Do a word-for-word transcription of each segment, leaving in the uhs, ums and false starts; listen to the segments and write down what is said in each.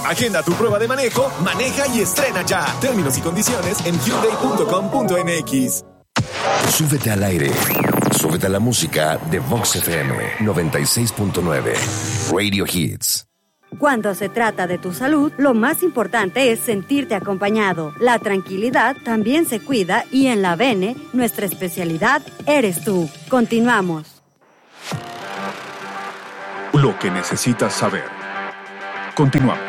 Agenda tu prueba de manejo, maneja y estrena ya. Términos y condiciones en hyundai punto com punto m x. Súbete al aire. Súbete a la música de Vox F M noventa y seis punto nueve. Radio Hits. Cuando se trata de tu salud, lo más importante es sentirte acompañado. La tranquilidad también se cuida y en la Bene, nuestra especialidad eres tú. Continuamos. Lo que necesitas saber. Continuamos.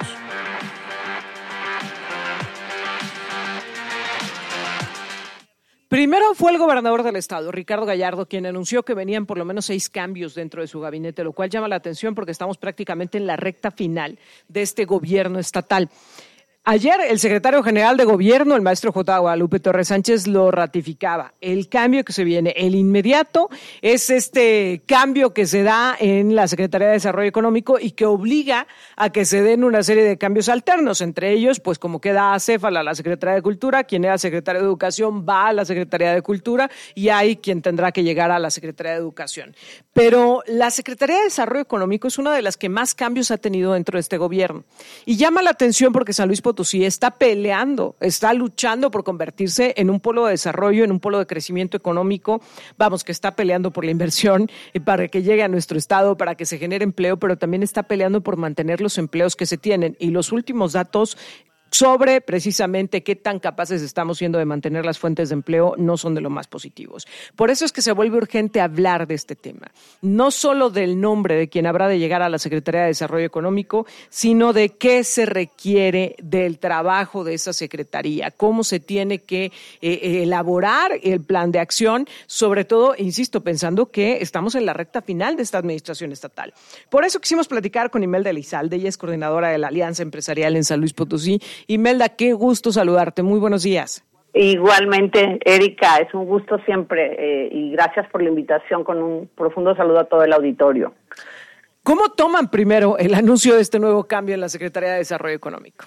Primero fue el gobernador del estado, Ricardo Gallardo, quien anunció que venían por lo menos seis cambios dentro de su gabinete, lo cual llama la atención porque estamos prácticamente en la recta final de este gobierno estatal. Ayer el secretario general de gobierno, el maestro J. Guadalupe Torres Sánchez, lo ratificaba. El cambio que se viene, el inmediato, es este cambio que se da en la Secretaría de Desarrollo Económico y que obliga a que se den una serie de cambios alternos. Entre ellos, pues como queda acéfala la Secretaría de Cultura, quien era secretario de Educación va a la Secretaría de Cultura y hay quien tendrá que llegar a la Secretaría de Educación. Pero la Secretaría de Desarrollo Económico es una de las que más cambios ha tenido dentro de este gobierno. Y llama la atención porque San Luis Potosí Potosí está peleando, está luchando por convertirse en un polo de desarrollo, en un polo de crecimiento económico, vamos, que está peleando por la inversión y para que llegue a nuestro estado, para que se genere empleo, pero también está peleando por mantener los empleos que se tienen. Y los últimos datos sobre precisamente qué tan capaces estamos siendo de mantener las fuentes de empleo no son de lo más positivos. Por eso es que se vuelve urgente hablar de este tema, no solo del nombre de quien habrá de llegar a la Secretaría de Desarrollo Económico, sino de qué se requiere del trabajo de esa secretaría, cómo se tiene que eh, elaborar el plan de acción, sobre todo, insisto, pensando que estamos en la recta final de esta administración estatal. Por eso quisimos platicar con Imelda Elizalde, ella es coordinadora de la Alianza Empresarial en San Luis Potosí. Imelda, qué gusto saludarte. Muy buenos días. Igualmente, Erika, es un gusto siempre eh, y gracias por la invitación, con un profundo saludo a todo el auditorio. ¿Cómo toman primero el anuncio de este nuevo cambio en la Secretaría de Desarrollo Económico?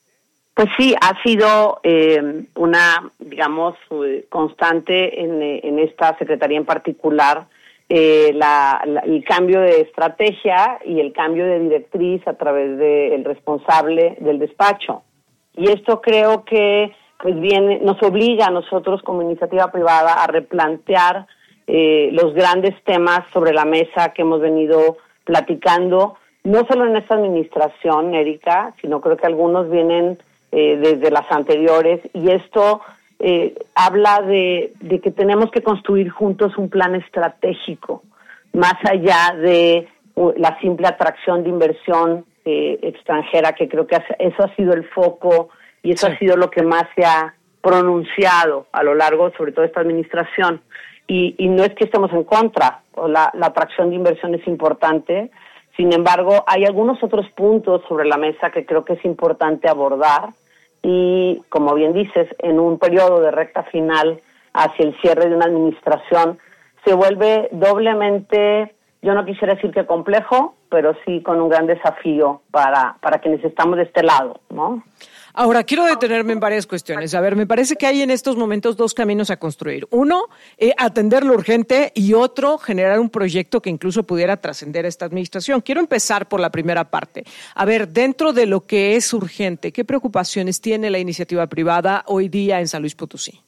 Pues sí, ha sido eh, una, digamos, constante en, en esta secretaría en particular, eh, la, la, el cambio de estrategia y el cambio de directriz a través del responsable del despacho. Y esto creo que pues viene, nos obliga a nosotros como iniciativa privada a replantear eh, los grandes temas sobre la mesa que hemos venido platicando, no solo en esta administración, Erika, sino creo que algunos vienen eh, desde las anteriores, y esto eh, habla de, de que tenemos que construir juntos un plan estratégico, más allá de uh, la simple atracción de inversión Eh, extranjera, que creo que eso ha sido el foco y eso sí. ha sido lo que más se ha pronunciado a lo largo, sobre todo de esta administración. Y, y no es que estemos en contra, la, la atracción de inversión es importante, sin embargo, hay algunos otros puntos sobre la mesa que creo que es importante abordar y, como bien dices, en un periodo de recta final hacia el cierre de una administración, se vuelve doblemente, yo no quisiera decir que complejo, pero sí con un gran desafío para, para quienes estamos de este lado, ¿no? Ahora, quiero detenerme en varias cuestiones. A ver, me parece que hay en estos momentos dos caminos a construir. Uno, eh, atender lo urgente, y otro, generar un proyecto que incluso pudiera trascender esta administración. Quiero empezar por la primera parte. A ver, dentro de lo que es urgente, ¿qué preocupaciones tiene la iniciativa privada hoy día en San Luis Potosí?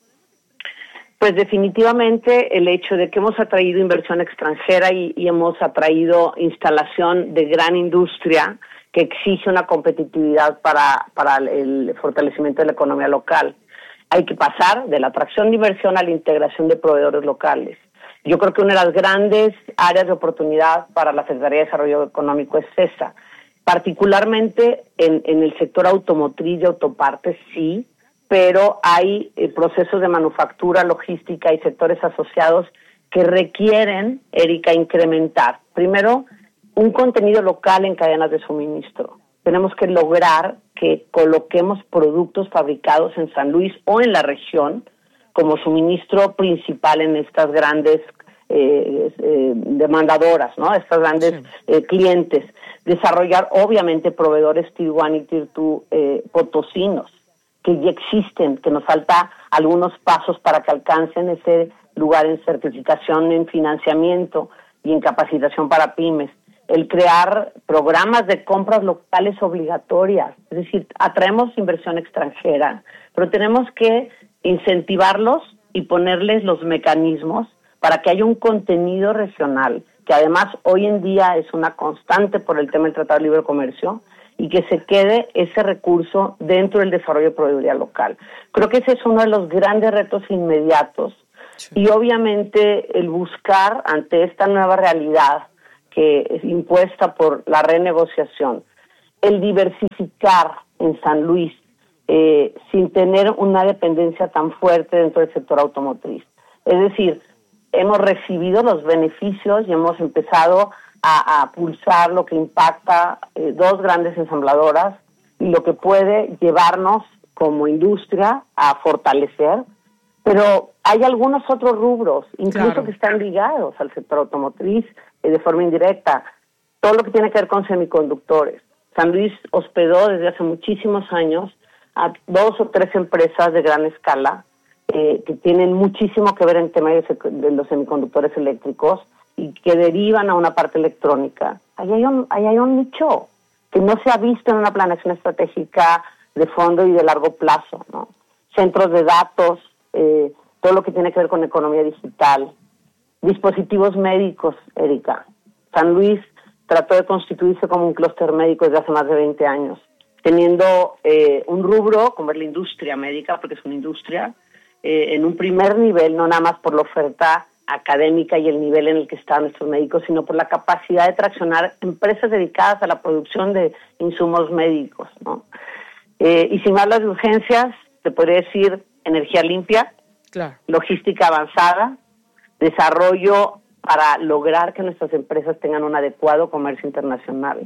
Pues definitivamente el hecho de que hemos atraído inversión extranjera y, y hemos atraído instalación de gran industria que exige una competitividad para, para el fortalecimiento de la economía local. Hay que pasar de la atracción de inversión a la integración de proveedores locales. Yo creo que una de las grandes áreas de oportunidad para la Secretaría de Desarrollo Económico es esa, particularmente en, en el sector automotriz y autopartes, sí, pero hay eh, procesos de manufactura, logística y sectores asociados que requieren, Erika, incrementar. Primero, un contenido local en cadenas de suministro. Tenemos que lograr que coloquemos productos fabricados en San Luis o en la región como suministro principal en estas grandes eh, eh, demandadoras, ¿no? Estas grandes sí. eh, clientes. Desarrollar, obviamente, proveedores Tier uno y Tier dos eh, potosinos, que ya existen, que nos falta algunos pasos para que alcancen ese lugar en certificación, en financiamiento y en capacitación para pymes. el crear programas de compras locales obligatorias, es decir, atraemos inversión extranjera, pero tenemos que incentivarlos y ponerles los mecanismos para que haya un contenido regional, que además hoy en día es una constante por el tema del Tratado de Libre Comercio, y que se quede ese recurso dentro del desarrollo de proveeduría local. Creo que ese es uno de los grandes retos inmediatos, sí. Y obviamente el buscar ante esta nueva realidad que es impuesta por la renegociación, el diversificar en San Luis eh, sin tener una dependencia tan fuerte dentro del sector automotriz. Es decir, hemos recibido los beneficios y hemos empezado a, a pulsar lo que impacta eh, dos grandes ensambladoras y lo que puede llevarnos como industria a fortalecer, pero hay algunos otros rubros, incluso claro. que están ligados al sector automotriz eh, de forma indirecta, todo lo que tiene que ver con semiconductores. San Luis hospedó desde hace muchísimos años a dos o tres empresas de gran escala eh, que tienen muchísimo que ver en tema de, de los semiconductores eléctricos y que derivan a una parte electrónica. Ahí hay un, ahí hay un nicho que no se ha visto en una planeación estratégica de fondo y de largo plazo, ¿no? Centros de datos, eh, todo lo que tiene que ver con economía digital, dispositivos médicos, Erika. San Luis trató de constituirse como un clúster médico desde hace más de veinte años, teniendo eh, un rubro como es la industria médica, porque es una industria, eh, en un primer nivel, no nada más por la oferta académica y el nivel en el que están nuestros médicos, sino por la capacidad de traccionar empresas dedicadas a la producción de insumos médicos, ¿no? Eh, y si me hablas de urgencias, te podría decir energía limpia, claro. logística avanzada, desarrollo para lograr que nuestras empresas tengan un adecuado comercio internacional.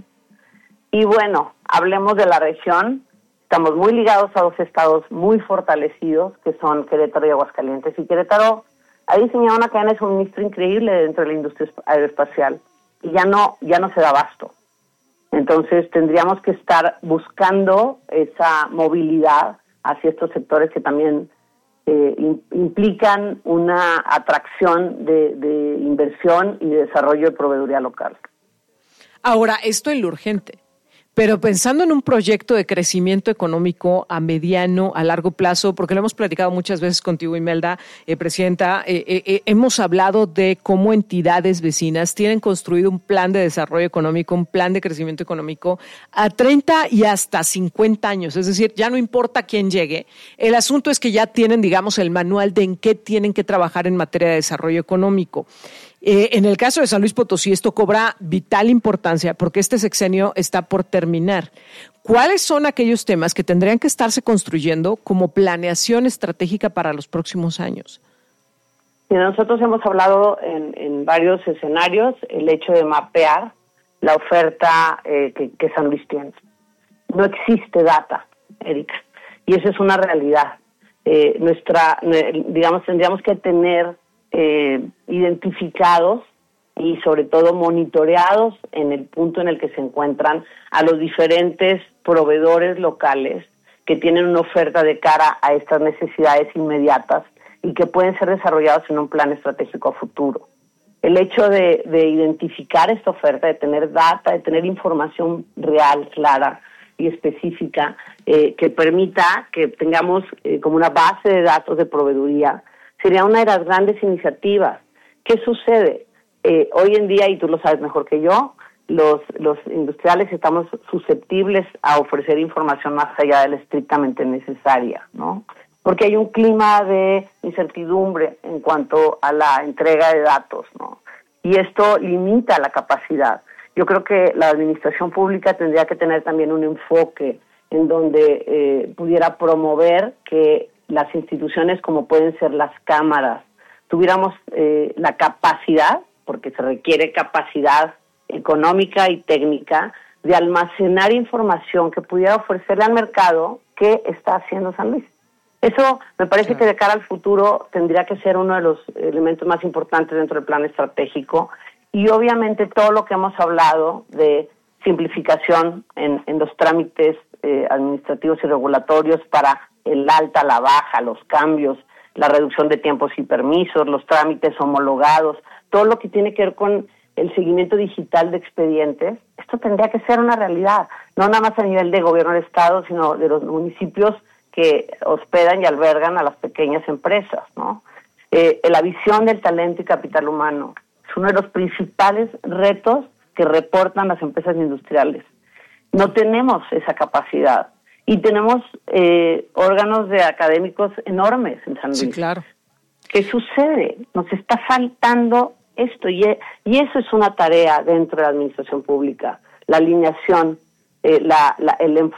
Y bueno, hablemos de la región. Estamos muy ligados a dos estados muy fortalecidos, que son Querétaro y Aguascalientes. Y Querétaro ha diseñado una cadena de suministro increíble dentro de la industria aeroespacial y ya no, ya no se da abasto. Entonces tendríamos que estar buscando esa movilidad hacia estos sectores que también eh, in, implican una atracción de, de inversión y de desarrollo de proveeduría local. Ahora, esto es lo urgente. Pero pensando en un proyecto de crecimiento económico a mediano, a largo plazo, porque lo hemos platicado muchas veces contigo, Imelda, eh, Presidenta, eh, eh, hemos hablado de cómo entidades vecinas tienen construido un plan de desarrollo económico, un plan de crecimiento económico a treinta y hasta cincuenta años. Es decir, ya no importa quién llegue. El asunto es que ya tienen, digamos, el manual de en qué tienen que trabajar en materia de desarrollo económico. Eh, en el caso de San Luis Potosí, esto cobra vital importancia porque este sexenio está por terminar. ¿Cuáles son aquellos temas que tendrían que estarse construyendo como planeación estratégica para los próximos años? Y nosotros hemos hablado en, en varios escenarios el hecho de mapear la oferta eh, que, que San Luis tiene. No existe data, Erika, y eso es una realidad. Eh, nuestra, digamos, tendríamos que tener Eh, identificados y sobre todo monitoreados en el punto en el que se encuentran a los diferentes proveedores locales que tienen una oferta de cara a estas necesidades inmediatas y que pueden ser desarrollados en un plan estratégico a futuro. El hecho de, de identificar esta oferta, de tener data, de tener información real, clara y específica eh, que permita que tengamos eh, como una base de datos de proveeduría, sería una de las grandes iniciativas. ¿Qué sucede? Eh, hoy en día, y tú lo sabes mejor que yo, los, los industriales estamos susceptibles a ofrecer información más allá de la estrictamente necesaria, ¿no? Porque hay un clima de incertidumbre en cuanto a la entrega de datos, ¿no? Y esto limita la capacidad. Yo creo que la administración pública tendría que tener también un enfoque en donde eh, pudiera promover que las instituciones como pueden ser las cámaras, tuviéramos eh, la capacidad, porque se requiere capacidad económica y técnica, de almacenar información que pudiera ofrecerle al mercado qué está haciendo San Luis. Eso me parece sí. que de cara al futuro tendría que ser uno de los elementos más importantes dentro del plan estratégico y obviamente todo lo que hemos hablado de simplificación en, en los trámites eh, administrativos y regulatorios para el alta, la baja, los cambios, la reducción de tiempos y permisos, los trámites homologados, todo lo que tiene que ver con el seguimiento digital de expedientes, esto tendría que ser una realidad, no nada más a nivel de gobierno del Estado, sino de los municipios que hospedan y albergan a las pequeñas empresas, ¿no? Eh, la visión del talento y capital humano es uno de los principales retos que reportan las empresas industriales. No tenemos esa capacidad y tenemos eh, órganos de académicos enormes en San Luis. Sí, claro. ¿Qué sucede? Nos está faltando esto y, y eso es una tarea dentro de la administración pública, la alineación, eh, la, la, el,